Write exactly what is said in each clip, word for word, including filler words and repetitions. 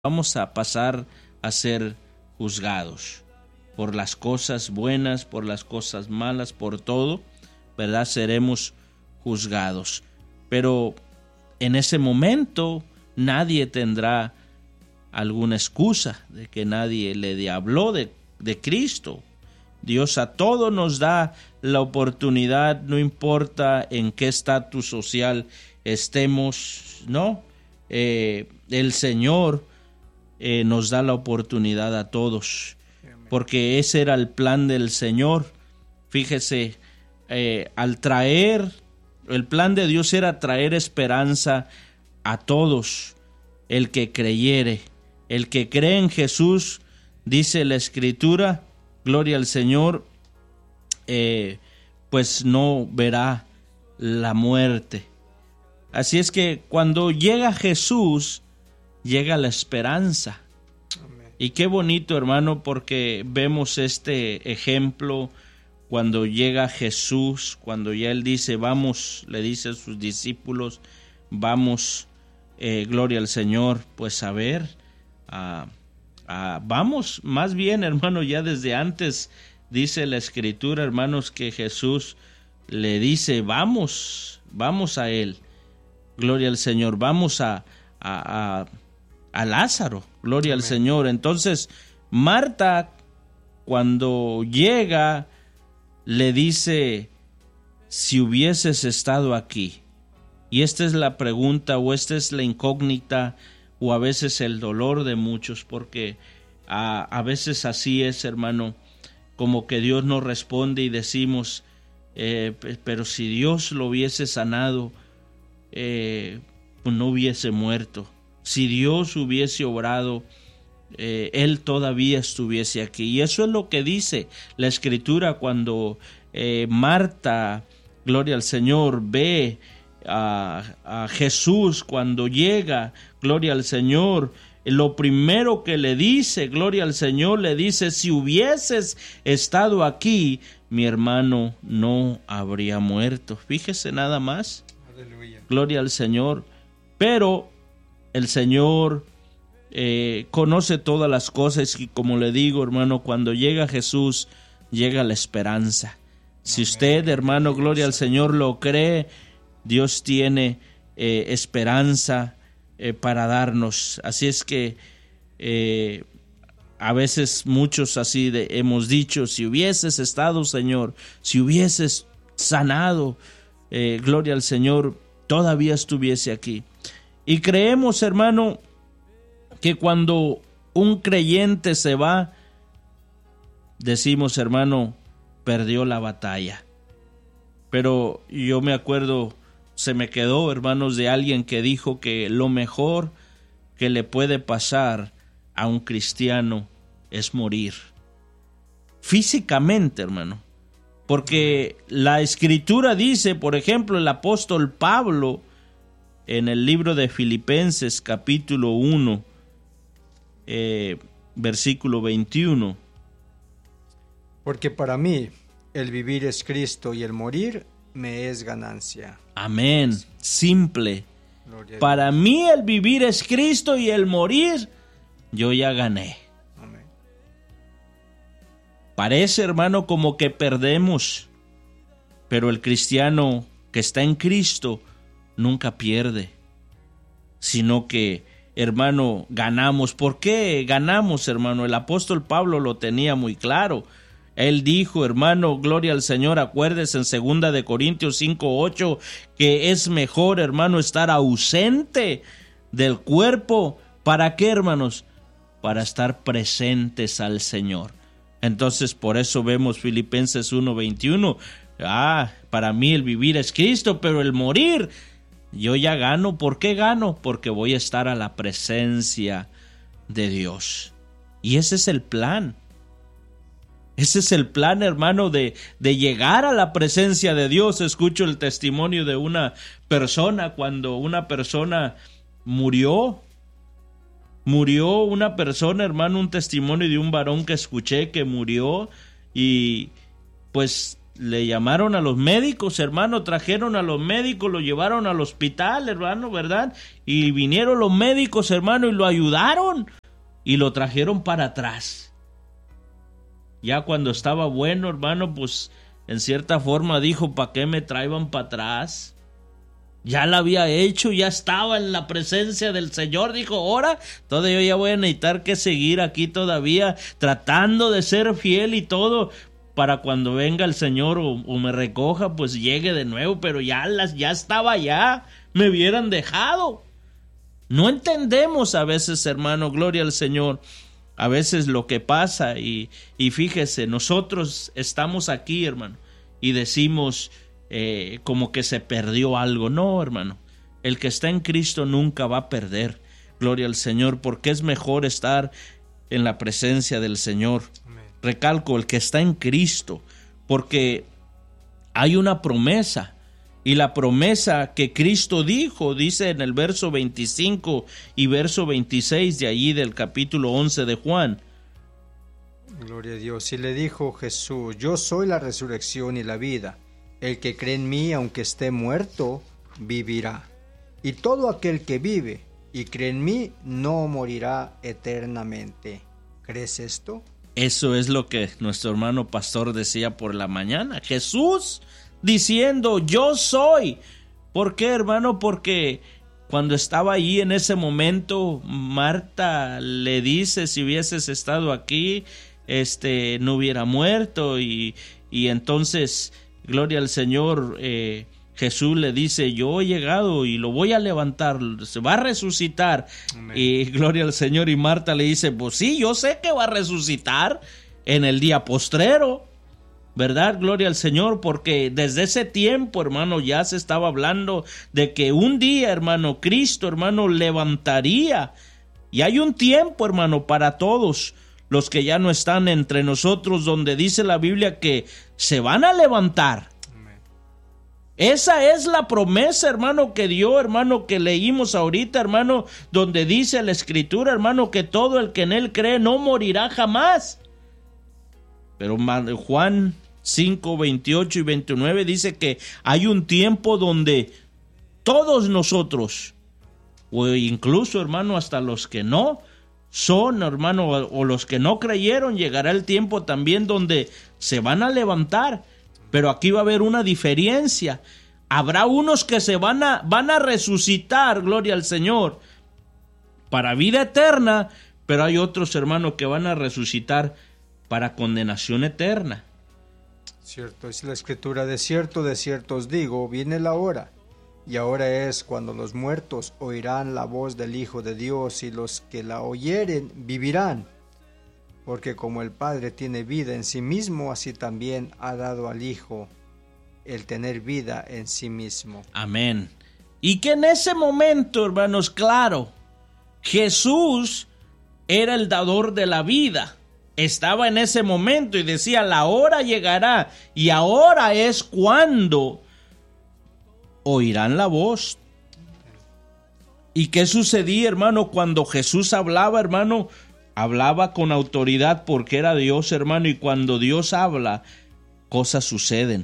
vamos a pasar a ser juzgados por las cosas buenas, por las cosas malas, por todo, ¿verdad? Seremos juzgados. Pero en ese momento nadie tendrá alguna excusa de que nadie le habló de, de Cristo. Dios a todos nos da la oportunidad, no importa en qué estatus social estemos, ¿no? Eh, el Señor eh, nos da la oportunidad a todos, porque ese era el plan del Señor. Fíjese, eh, al traer, el plan de Dios era traer esperanza a todos, el que creyere, el que cree en Jesús, dice la Escritura, gloria al Señor, eh, pues no verá la muerte. Así es que cuando llega Jesús, llega la esperanza. Amén. Y qué bonito, hermano, porque vemos este ejemplo cuando llega Jesús, cuando ya Él dice, vamos, le dice a sus discípulos, vamos, eh, gloria al Señor, pues a ver, a... Ah, vamos, más bien, hermano, ya desde antes dice la Escritura, hermanos, que Jesús le dice, vamos, vamos a Él, gloria al Señor, vamos a, a, a, a Lázaro, gloria Amén. Al Señor. Entonces, Marta, cuando llega, le dice, si hubieses estado aquí, y esta es la pregunta, o esta es la incógnita, o a veces el dolor de muchos, porque a, a veces así es, hermano, como que Dios nos responde y decimos, eh, pero si Dios lo hubiese sanado, eh, pues no hubiese muerto. Si Dios hubiese obrado, eh, Él todavía estuviese aquí. Y eso es lo que dice la Escritura cuando eh, Marta, gloria al Señor, ve A, a Jesús cuando llega, gloria al Señor, lo primero que le dice, gloria al Señor, le dice, si hubieses estado aquí, mi hermano no habría muerto. Fíjese nada más. Aleluya. Gloria al Señor. Pero el Señor eh, conoce todas las cosas y, como le digo, hermano, cuando llega Jesús, llega la esperanza. Si usted, hermano, gloria al Señor, lo cree, Dios tiene eh, esperanza eh, para darnos. Así es que eh, a veces muchos así de, hemos dicho, si hubieses estado, Señor, si hubieses sanado, eh, gloria al Señor, todavía estuviese aquí. Y creemos, hermano, que cuando un creyente se va, decimos, hermano, perdió la batalla. Pero yo me acuerdo, se me quedó, hermanos, de alguien que dijo que lo mejor que le puede pasar a un cristiano es morir. Físicamente, hermano. Porque la Escritura dice, por ejemplo, el apóstol Pablo, en el libro de Filipenses, capítulo uno, eh, versículo veintiuno. Porque para mí el vivir es Cristo y el morir me es ganancia. Amén. Simple. Para mí el vivir es Cristo y el morir, yo ya gané. Amén. Parece, hermano, como que perdemos, pero el cristiano que está en Cristo nunca pierde, sino que, hermano, ganamos. ¿Por qué ganamos, hermano? El apóstol Pablo lo tenía muy claro. Él dijo, hermano, gloria al Señor, acuérdese en segunda de Corintios cinco ocho, que es mejor, hermano, estar ausente del cuerpo. ¿Para qué, hermanos? Para estar presentes al Señor. Entonces, por eso vemos Filipenses uno veintiuno. Ah, para mí el vivir es Cristo, pero el morir, yo ya gano. ¿Por qué gano? Porque voy a estar a la presencia de Dios. Y ese es el plan. Ese es el plan, hermano, de, de llegar a la presencia de Dios. Escucho el testimonio de una persona cuando una persona murió. Murió una persona, hermano, un testimonio de un varón que escuché que murió y pues le llamaron a los médicos, hermano, trajeron a los médicos, lo llevaron al hospital, hermano, ¿verdad? Y vinieron los médicos, hermano, y lo ayudaron y lo trajeron para atrás. Ya cuando estaba bueno, hermano, pues en cierta forma dijo, ¿para qué me traían para atrás? Ya la había hecho, ya estaba en la presencia del Señor. Dijo, ahora todavía ya voy a necesitar que seguir aquí todavía tratando de ser fiel y todo, para cuando venga el Señor o, o me recoja, pues llegue de nuevo. Pero ya, las, ya estaba allá, me hubieran dejado. No entendemos a veces, hermano, gloria al Señor, a veces lo que pasa. Y, y fíjese, nosotros estamos aquí, hermano, y decimos... Eh, como que se perdió algo. No, hermano, el que está en Cristo nunca va a perder, gloria al Señor, porque es mejor estar en la presencia del Señor. Amén. Recalco, el que está en Cristo, porque hay una promesa, y la promesa que Cristo dijo, dice en el verso veinticinco y verso veintiséis de allí del capítulo once de Juan. Gloria a Dios. Y le dijo Jesús, yo soy la resurrección y la vida. El que cree en mí, aunque esté muerto, vivirá. Y todo aquel que vive y cree en mí, no morirá eternamente. ¿Crees esto? Eso es lo que nuestro hermano pastor decía por la mañana. Jesús diciendo, yo soy. ¿Por qué, hermano? Porque cuando estaba ahí en ese momento, Marta le dice, si hubieses estado aquí, este, no hubiera muerto. Y, y entonces... gloria al Señor, eh, Jesús le dice, yo he llegado y lo voy a levantar, se va a resucitar. Amén. Y gloria al Señor, y Marta le dice, pues sí, yo sé que va a resucitar en el día postrero, ¿verdad? Gloria al Señor, porque desde ese tiempo, hermano, ya se estaba hablando de que un día, hermano, Cristo, hermano, levantaría. Y hay un tiempo, hermano, para todos los que ya no están entre nosotros, donde dice la Biblia que se van a levantar. Amén. Esa es la promesa, hermano, que dio, hermano, que leímos ahorita, hermano, donde dice la Escritura, hermano, que todo el que en él cree no morirá jamás. Pero Juan cinco, veintiocho y veintinueve dice que hay un tiempo donde todos nosotros, o incluso, hermano, hasta los que no son, hermano, o los que no creyeron, llegará el tiempo también donde se van a levantar. Pero aquí va a haber una diferencia. Habrá unos que se van a, van a resucitar, gloria al Señor, para vida eterna, pero hay otros, hermanos, que van a resucitar para condenación eterna. Cierto, es la Escritura, de cierto, de cierto os digo, viene la hora. Y ahora es cuando los muertos oirán la voz del Hijo de Dios, y los que la oyeren vivirán. Porque como el Padre tiene vida en sí mismo, así también ha dado al Hijo el tener vida en sí mismo. Amén. Y que en ese momento, hermanos, claro, Jesús era el dador de la vida. Estaba en ese momento y decía, la hora llegará, y ahora es cuando oirán la voz. ¿Y qué sucedía, hermano? Cuando Jesús hablaba, hermano, hablaba con autoridad porque era Dios, hermano, y cuando Dios habla, cosas suceden.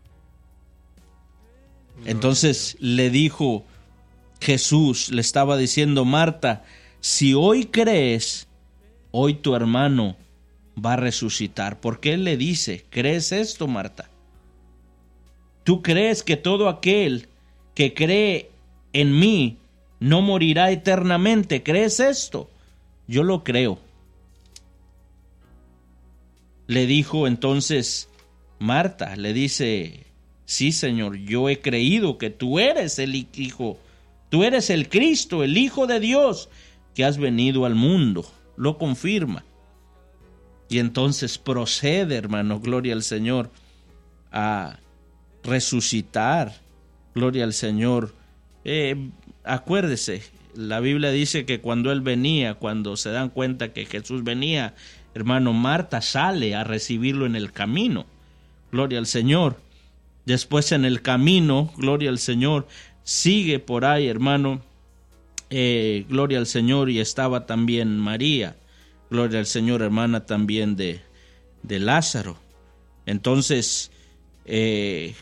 Entonces le dijo Jesús, le estaba diciendo, Marta, si hoy crees, hoy tu hermano va a resucitar. Porque él le dice, ¿crees esto, Marta? ¿Tú crees que todo aquel que cree en mí no morirá eternamente? ¿Crees esto? Yo lo creo. Le dijo entonces Marta, le dice, sí, Señor, yo he creído que tú eres el Hijo, tú eres el Cristo, el Hijo de Dios, que has venido al mundo. Lo confirma. Y entonces procede, hermano, gloria al Señor, a resucitar, gloria al Señor. Eh, acuérdese, la Biblia dice que cuando Él venía, cuando se dan cuenta que Jesús venía, hermano, Marta sale a recibirlo en el camino, gloria al Señor. Después en el camino, gloria al Señor, sigue por ahí, hermano, eh, gloria al Señor, y estaba también María, gloria al Señor, hermana también de, de Lázaro. Entonces, eh,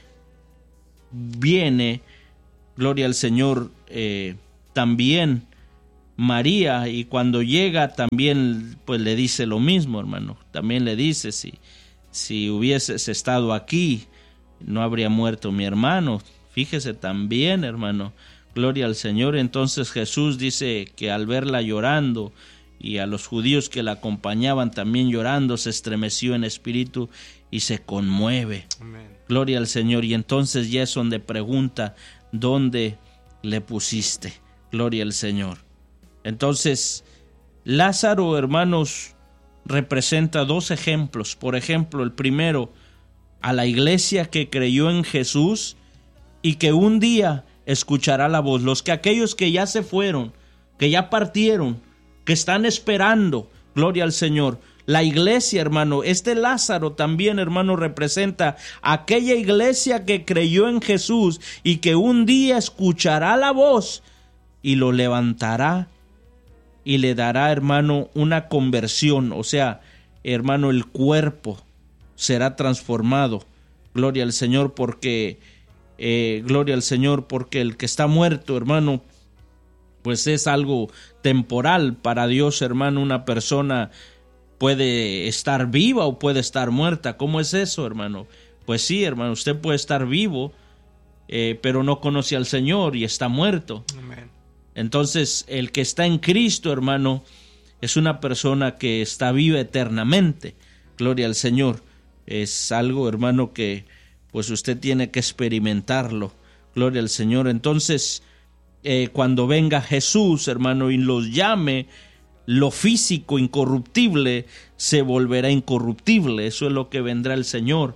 viene, gloria al Señor, eh, también María, y cuando llega también pues le dice lo mismo, hermano. También le dice, si, si hubieses estado aquí, no habría muerto mi hermano. Fíjese también, hermano, gloria al Señor. Entonces Jesús dice que al verla llorando, y a los judíos que la acompañaban también llorando, se estremeció en espíritu y se conmueve. Amén. Gloria al Señor. Y entonces ya es donde pregunta, ¿dónde le pusiste? Gloria al Señor. Entonces, Lázaro, hermanos, representa dos ejemplos. Por ejemplo, el primero, a la iglesia que creyó en Jesús y que un día escuchará la voz. Los que aquellos que ya se fueron, que ya partieron, que están esperando, gloria al Señor. La iglesia, hermano, este Lázaro también, hermano, representa aquella iglesia que creyó en Jesús y que un día escuchará la voz y lo levantará y le dará, hermano, una conversión. O sea, hermano, el cuerpo será transformado. Gloria al Señor, porque eh, gloria al Señor, porque el que está muerto, hermano, pues es algo temporal. Para Dios, hermano, una persona puede estar viva o puede estar muerta. ¿Cómo es eso, hermano? Pues sí, hermano, usted puede estar vivo, eh, pero no conoce al Señor y está muerto. Amén. Entonces, el que está en Cristo, hermano, es una persona que está viva eternamente. Gloria al Señor. Es algo, hermano, que pues usted tiene que experimentarlo. Gloria al Señor. Entonces, eh, cuando venga Jesús, hermano, y los llame, lo físico incorruptible se volverá incorruptible. Eso es lo que vendrá el Señor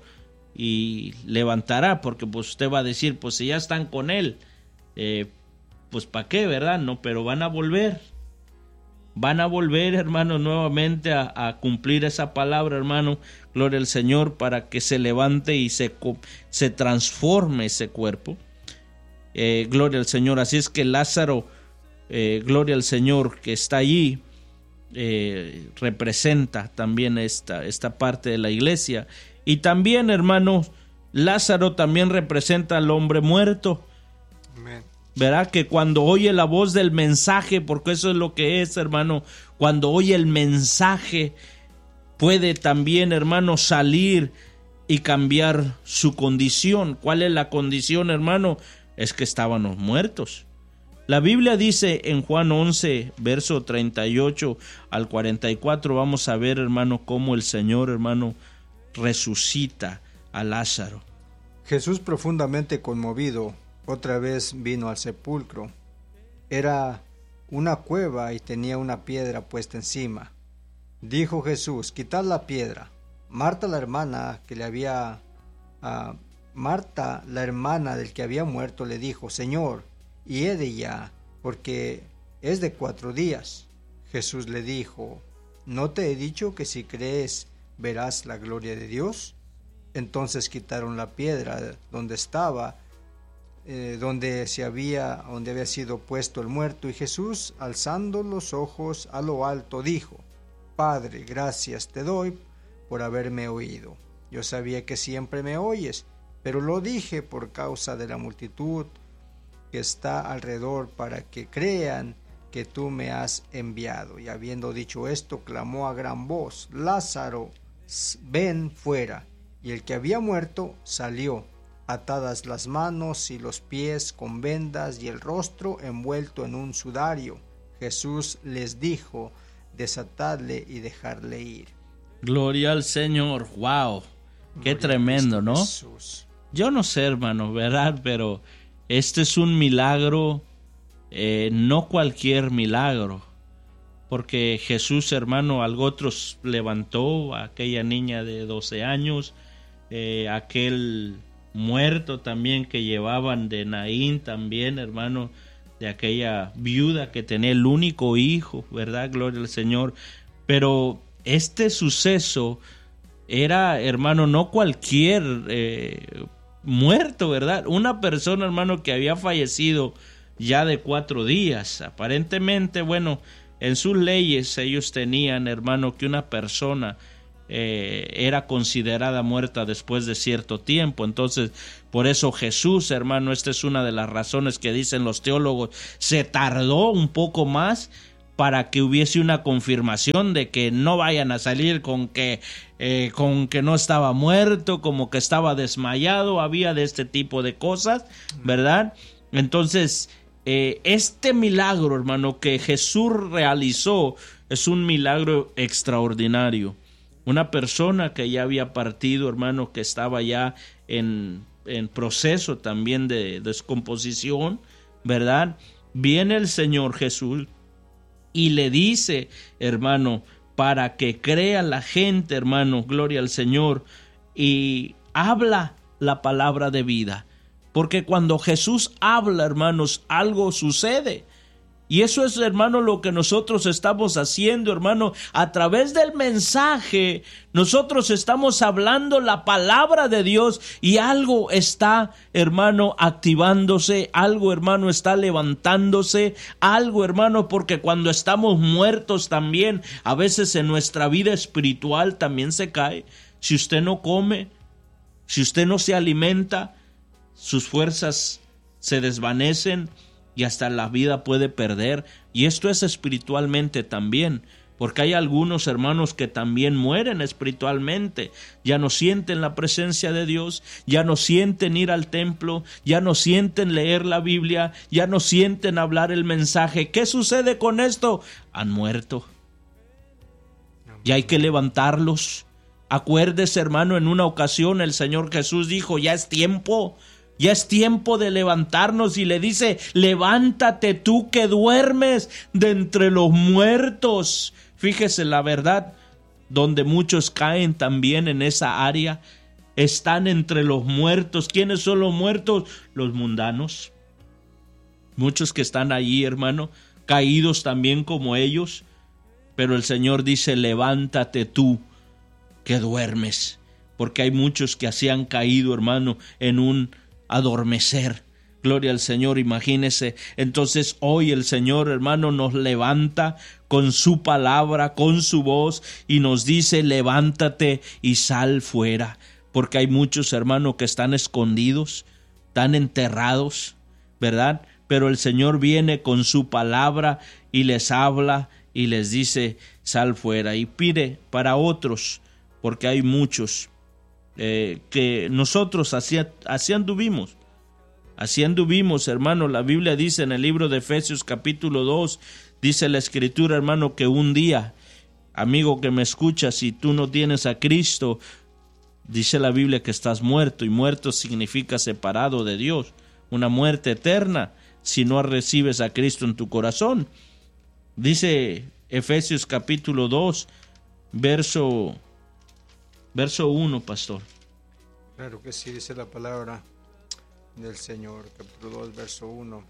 y levantará, porque pues usted va a decir, pues si ya están con Él, eh, pues ¿para qué, verdad? No, pero van a volver. Van a volver, hermano, nuevamente a, a cumplir esa palabra, hermano. Gloria al Señor, para que se levante y se, se transforme ese cuerpo. Eh, gloria al Señor. Así es que Lázaro, eh, gloria al Señor, que está allí, eh, representa también esta, esta parte de la iglesia. Y también, hermano, Lázaro también representa al hombre muerto. Amén. Verá que cuando oye la voz del mensaje, porque eso es lo que es, hermano, cuando oye el mensaje, puede también, hermano, salir y cambiar su condición. ¿Cuál es la condición, hermano? Es que estábamos muertos. La Biblia dice en Juan once, verso treinta y ocho al cuarenta y cuatro, vamos a ver, hermano, cómo el Señor, hermano, resucita a Lázaro. Jesús, profundamente conmovido, otra vez vino al sepulcro. Era una cueva y tenía una piedra puesta encima. Dijo Jesús, quitad la piedra. Marta, la hermana que le había... Uh, Marta, la hermana del que había muerto, le dijo, Señor, hiede ya, porque es de cuatro días. Jesús le dijo, ¿no te he dicho que si crees verás la gloria de Dios? Entonces quitaron la piedra donde estaba, eh, donde se había, donde había sido puesto el muerto, y Jesús, alzando los ojos a lo alto, dijo, Padre, gracias te doy por haberme oído. Yo sabía que siempre me oyes, pero lo dije por causa de la multitud que está alrededor, para que crean que tú me has enviado. Y habiendo dicho esto, clamó a gran voz, Lázaro, ven fuera. Y el que había muerto salió, atadas las manos y los pies con vendas y el rostro envuelto en un sudario. Jesús les dijo, desatadle y dejarle ir. Gloria al Señor. Wow, qué Gloria tremendo, ¿no? Jesús. Yo no sé, hermano, ¿verdad? Pero este es un milagro, eh, no cualquier milagro, porque Jesús, hermano, algo otros levantó a aquella niña de doce años, eh, aquel muerto también que llevaban de Naín también, hermano, de aquella viuda que tenía el único hijo, ¿verdad? Gloria al Señor. Pero este suceso era, hermano, no cualquier eh, muerto, ¿verdad? Una persona, hermano, que había fallecido ya de cuatro días. Aparentemente, bueno, en sus leyes ellos tenían, hermano, que una persona eh, era considerada muerta después de cierto tiempo. Entonces, por eso Jesús, hermano, esta es una de las razones que dicen los teólogos, se tardó un poco más para que hubiese una confirmación de que no vayan a salir con que, eh, con que no estaba muerto, como que estaba desmayado, había de este tipo de cosas, ¿verdad? Entonces, eh, este milagro, hermano, que Jesús realizó es un milagro extraordinario. Una persona que ya había partido, hermano, que estaba ya en, en proceso también de descomposición, ¿verdad? Viene el Señor Jesús y le dice, hermano, para que crea la gente, hermano, gloria al Señor, y habla la palabra de vida. Porque cuando Jesús habla, hermanos, algo sucede. Y eso es, hermano, lo que nosotros estamos haciendo, hermano. A través del mensaje, nosotros estamos hablando la palabra de Dios y algo está, hermano, activándose, algo, hermano, está levantándose, algo, hermano, porque cuando estamos muertos también, a veces en nuestra vida espiritual también se cae. Si usted no come, si usted no se alimenta, sus fuerzas se desvanecen y hasta la vida puede perder. Y esto es espiritualmente también, porque hay algunos hermanos que también mueren espiritualmente, ya no sienten la presencia de Dios, ya no sienten ir al templo, ya no sienten leer la Biblia, ya no sienten hablar el mensaje. ¿Qué sucede con esto? Han muerto. Y hay que levantarlos. Acuérdese, hermano, en una ocasión el Señor Jesús dijo, ya es tiempo. Ya es tiempo de levantarnos, y le dice, levántate tú que duermes de entre los muertos. Fíjese la verdad, donde muchos caen también en esa área, están entre los muertos. ¿Quiénes son los muertos? Los mundanos. Muchos que están allí, hermano, caídos también como ellos. Pero el Señor dice, levántate tú que duermes. Porque hay muchos que así han caído, hermano, en un adormecer. Gloria al Señor, imagínese. Entonces hoy el Señor, hermano, nos levanta con su palabra, con su voz, y nos dice, levántate y sal fuera. Porque hay muchos, hermanos, que están escondidos, están enterrados, ¿verdad? Pero el Señor viene con su palabra y les habla y les dice, sal fuera. Y pide para otros, porque hay muchos Eh, que nosotros así, así anduvimos, así anduvimos, hermano. La Biblia dice en el libro de Efesios capítulo dos, dice la Escritura, hermano, que un día, amigo que me escuchas, si tú no tienes a Cristo, dice la Biblia que estás muerto, y muerto significa separado de Dios, una muerte eterna si no recibes a Cristo en tu corazón. Dice Efesios capítulo dos, verso Verso uno, pastor. Claro que sí, dice la palabra del Señor, capítulo dos, verso uno.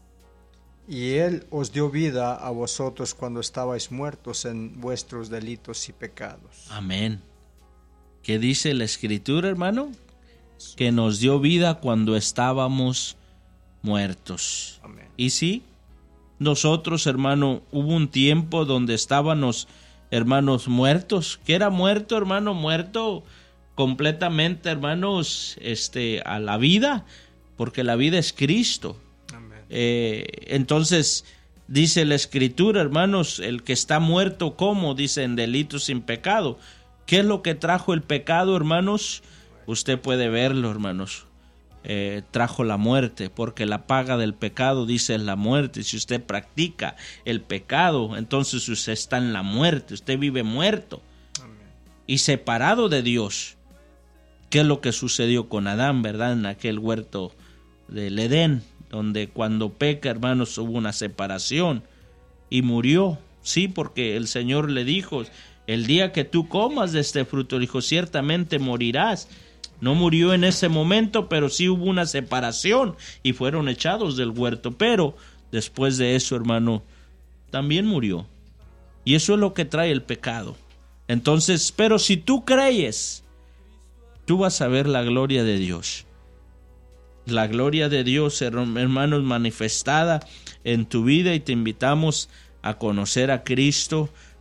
Y Él os dio vida a vosotros cuando estabais muertos en vuestros delitos y pecados. Amén. ¿Qué dice la Escritura, hermano? Que nos dio vida cuando estábamos muertos. Amén. Y sí, nosotros, hermano, hubo un tiempo donde estábamos, hermanos, muertos. ¿Qué era muerto, hermano? Muerto completamente, hermanos, este, a la vida, porque la vida es Cristo. Amén. Eh, entonces, dice la Escritura, hermanos, el que está muerto, ¿cómo? Dice, en delitos sin pecado. ¿Qué es lo que trajo el pecado, hermanos? Usted puede verlo, hermanos. Eh, trajo la muerte, porque la paga del pecado, dice, es la muerte. Si usted practica el pecado, entonces usted está en la muerte, usted vive muerto. Amén. Y separado de Dios. ¿Qué es lo que sucedió con Adán, verdad? En aquel huerto del Edén, donde cuando peca, hermanos, hubo una separación y murió. Sí, porque el Señor le dijo, el día que tú comas de este fruto, dijo, ciertamente morirás. No murió en ese momento, pero sí hubo una separación y fueron echados del huerto. Pero después de eso, hermano, también murió. Y eso es lo que trae el pecado. Entonces, pero si tú crees, tú vas a ver la gloria de Dios. La gloria de Dios, hermanos, manifestada en tu vida, y te invitamos a conocer a Cristo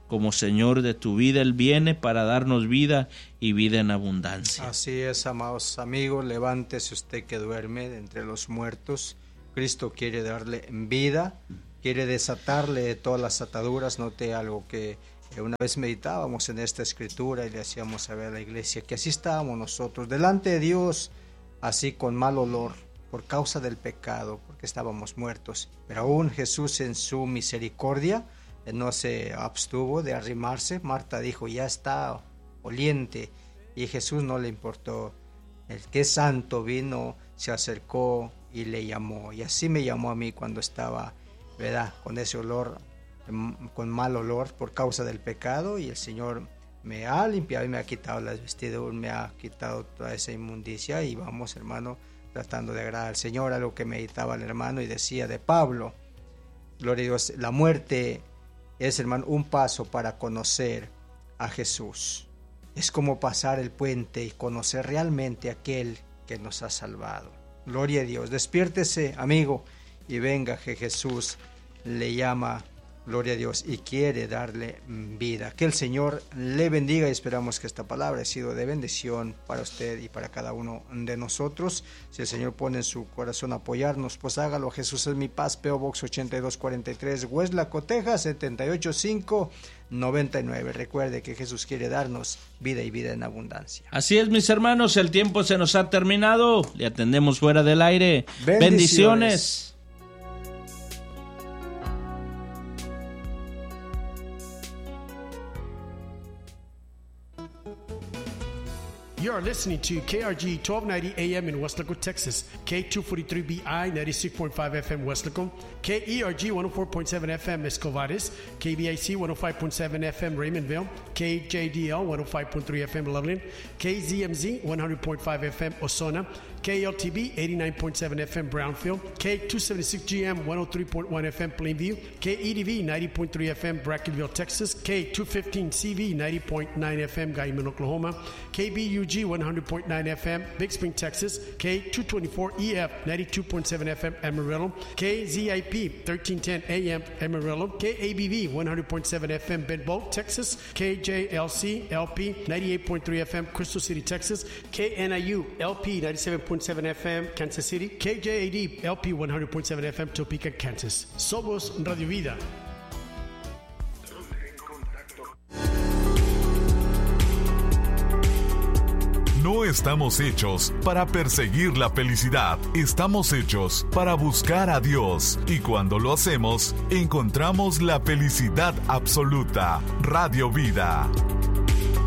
como Señor de tu vida. Él viene para darnos vida y vida en abundancia. Así es, amados amigos, levántese usted que duerme entre los muertos. Cristo quiere darle vida, quiere desatarle de todas las ataduras. Note algo que una vez meditábamos en esta escritura y le hacíamos saber a la iglesia, que así estábamos nosotros, delante de Dios, así con mal olor, por causa del pecado, porque estábamos muertos. Pero aún Jesús en su misericordia no se abstuvo de arrimarse. Marta dijo, ya está oliente, y Jesús no le importó. El que es santo vino, se acercó y le llamó, y así me llamó a mí cuando estaba, ¿verdad?, con ese olor, con mal olor por causa del pecado, y el Señor me ha limpiado y me ha quitado las vestiduras, me ha quitado toda esa inmundicia, y vamos, hermano, tratando de agradar al Señor. A lo que meditaba el hermano y decía de Pablo, gloria a Dios, la muerte es, hermano, un paso para conocer a Jesús. Es como pasar el puente y conocer realmente a aquel que nos ha salvado. Gloria a Dios. Despiértese, amigo, y venga, que Jesús le llama, gloria a Dios, y quiere darle vida. Que el Señor le bendiga, y esperamos que esta palabra ha sido de bendición para usted y para cada uno de nosotros. Si el Señor pone en su corazón apoyarnos, pues hágalo. Jesús es mi paz, P O Box ochenta y dos cuarenta y tres, Weslaco, Texas setenta y ocho cinco noventa y nueve. Recuerde que Jesús quiere darnos vida y vida en abundancia. Así es, mis hermanos, el tiempo se nos ha terminado. Le atendemos fuera del aire. Bendiciones. Bendiciones. You are listening to K R G twelve ninety A M in Weslaco, Texas, K two forty-three B I ninety-six point five F M Weslaco, K E R G one oh four point seven F M Escovares, K B I C one oh five point seven F M Raymondville, K J D L one oh five point three F M Loveland, K Z M Z one hundred point five F M Osona, K L T B eighty-nine point seven F M Brownfield, K two seventy-six G M one oh three point one F M Plainview, K E D V ninety point three F M Brackenville, Texas, K two fifteen C V ninety point nine F M Guyman, Oklahoma, K B U G one hundred point nine F M Big Spring, Texas, K two twenty-four E F ninety-two point seven F M Amarillo, K Z I P thirteen ten A M Amarillo, K A B V one hundred point seven F M Benbow, Texas, K J L C L P ninety-eight point three F M Crystal City, Texas, K N I U L P ninety-seven point seven F M Kansas City, K J A D L P one hundred point seven F M Topeka, Kansas. Somos Radio Vida. No estamos hechos para perseguir la felicidad, estamos hechos para buscar a Dios, y cuando lo hacemos, encontramos la felicidad absoluta. Radio Vida.